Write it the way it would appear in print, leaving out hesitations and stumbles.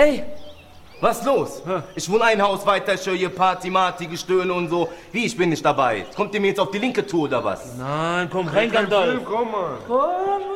Ey, was los? Ich wohne ein Haus weiter, ich höre hier Party, Marty, Gestöhne und so. Wie, ich bin nicht dabei? Kommt ihr mir jetzt auf die linke Tour oder was? Nein, komm rein, Gandalf. Komm mal. Komm